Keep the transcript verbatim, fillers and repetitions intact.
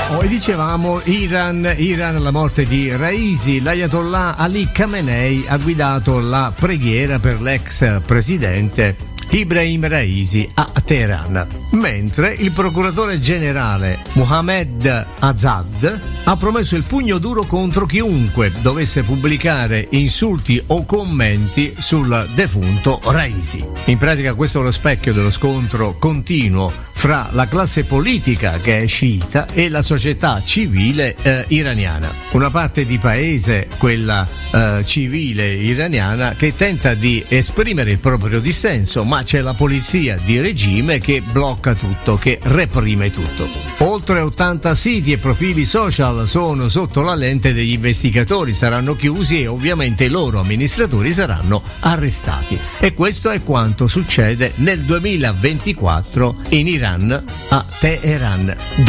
Poi dicevamo Iran, Iran, la morte di Raisi. L'Ayatollah Ali Khamenei ha guidato la preghiera per l'ex presidente Ibrahim Raisi a Teheran, mentre il procuratore generale Mohammed Azad ha promesso il pugno duro contro chiunque dovesse pubblicare insulti o commenti sul defunto Raisi. In pratica questo è lo specchio dello scontro continuo fra la classe politica, che è sciita, e la società civile eh, iraniana. Una parte di paese, quella eh, civile iraniana, che tenta di esprimere il proprio dissenso, ma c'è la polizia di regime che blocca tutto, che reprime tutto. Oltre ottanta siti e profili social sono sotto la lente degli investigatori, saranno chiusi e ovviamente i loro amministratori saranno arrestati. E questo è quanto succede nel duemilaventiquattro in Iran, a Teheran.